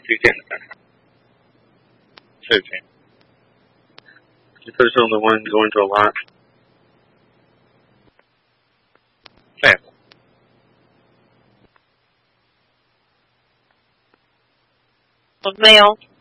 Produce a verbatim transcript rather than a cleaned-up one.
推荐的。Okay. You put us on the one going to a lot. Sample. Male.